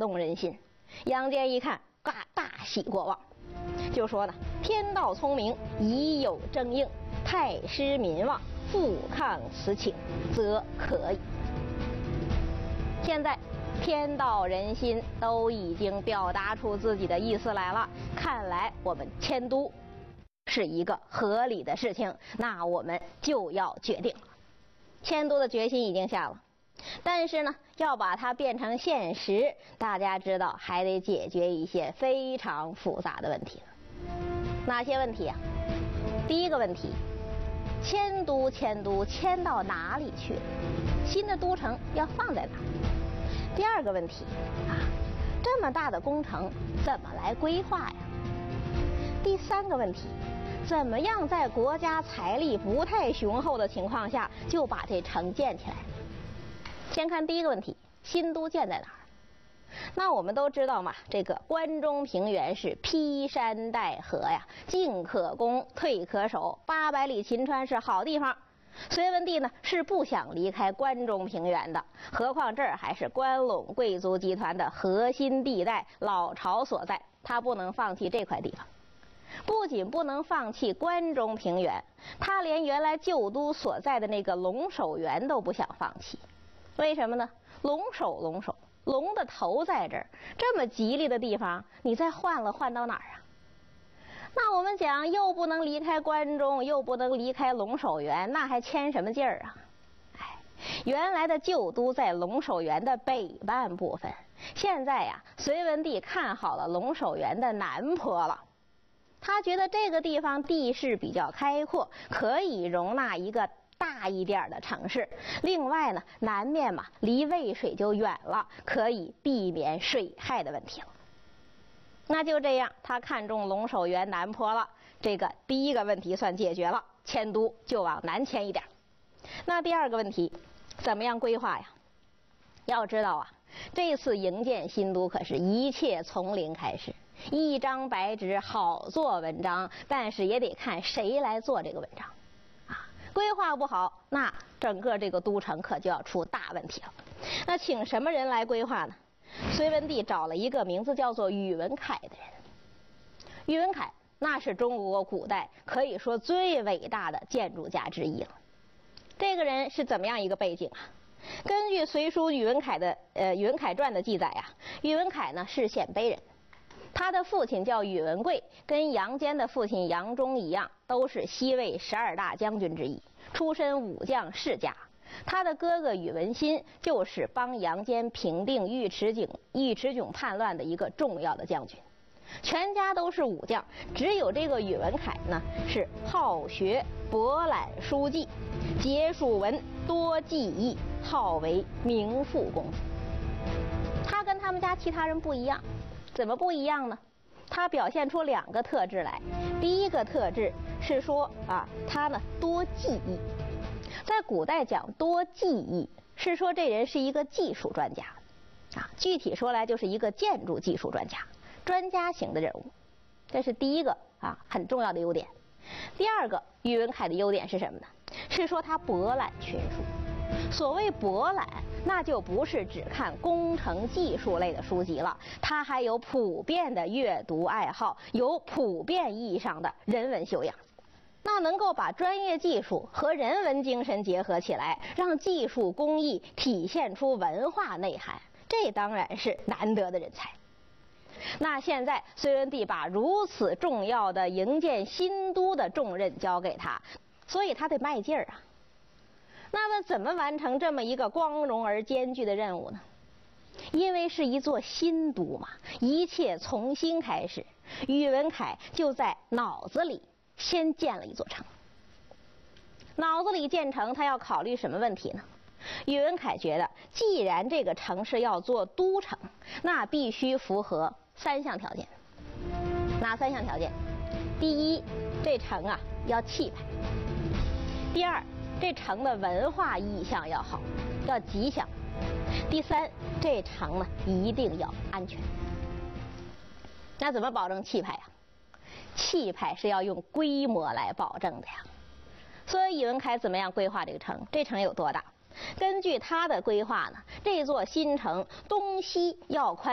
动人心。杨坚一看，大喜过望，就说呢：“天道聪明，已有征应，太师民望，复抗此请，则可以。”现在天道人心都已经表达出自己的意思来了，看来我们迁都是一个合理的事情，那我们就要决定了。迁都的决心已经下了，但是呢，要把它变成现实，大家知道还得解决一些非常复杂的问题。哪些问题啊？第一个问题，迁都迁到哪里去了？新的都城要放在哪儿？第二个问题啊，这么大的工程怎么来规划呀？第三个问题，怎么样在国家财力不太雄厚的情况下就把这城建起来？先看第一个问题，新都建在哪儿？那我们都知道嘛，这个关中平原是劈山带河呀，进可攻，退可守，800里秦川是好地方。隋文帝呢是不想离开关中平原的，何况这儿还是关陇贵族集团的核心地带，老巢所在，他不能放弃这块地方。不仅不能放弃关中平原，他连原来旧都所在的那个龙首原都不想放弃。为什么呢？龙首，龙的头在这儿，这么吉利的地方，你再换到哪儿啊？那我们讲，又不能离开关中，又不能离开龙首原，那还迁什么劲儿啊？原来的旧都在龙首原的北半部分，现在呀，隋文帝看好了龙首原的南坡了。他觉得这个地方地势比较开阔，可以容纳一个大一点的城市。另外呢，南面嘛，离渭水就远了，可以避免水害的问题了。那就这样，他看中龙首原南坡了，这个第一个问题算解决了，迁都就往南迁一点。那第二个问题，怎么样规划呀？要知道啊，这次营建新都可是一切从零开始，一张白纸好做文章，但是也得看谁来做这个文章啊。规划不好，那整个这个都城可就要出大问题了。那请什么人来规划呢？隋文帝找了一个名字叫做宇文恺的人。宇文恺那是中国古代可以说最伟大的建筑家之一了。这个人是怎么样一个背景啊？根据《隋书·宇文恺传》的记载啊，宇文恺呢是鲜卑人，他的父亲叫宇文贵，跟杨坚的父亲杨忠一样，都是西魏12大将军之一，出身武将世家。他的哥哥宇文新就是帮杨坚平定尉迟迥叛乱的一个重要的将军，全家都是武将，只有这个宇文恺呢是好学博览书记，结书文，多记忆，号为名副公子。他跟他们家其他人不一样，怎么不一样呢？他表现出2个特质来。第一个特质是说啊，他呢多记忆。在古代讲多技艺，是说这人是一个技术专家啊，具体说来就是一个建筑技术专家，专家型的人物。这是第一个啊很重要的优点。第二个，宇文恺的优点是什么呢？是说他博览群书。所谓博览，那就不是只看工程技术类的书籍了，他还有普遍的阅读爱好，有普遍意义上的人文修养。那能够把专业技术和人文精神结合起来，让技术工艺体现出文化内涵，这当然是难得的人才。那现在隋文帝把如此重要的营建新都的重任交给他，所以他得卖劲儿啊。那么怎么完成这么一个光荣而艰巨的任务呢？因为是一座新都嘛，一切从新开始，宇文恺就在脑子里先建了一座城。脑子里建城，他要考虑什么问题呢？宇文恺觉得，既然这个城市要做都城，那必须符合3项条件。哪3项条件？第一，这城啊要气派；第二，这城的文化意象要好，要吉祥；第三，这城呢一定要安全。那怎么保证气派啊？气派是要用规模来保证的呀。所以宇文恺怎么样规划这个城？这城有多大？根据他的规划呢，这座新城东西要宽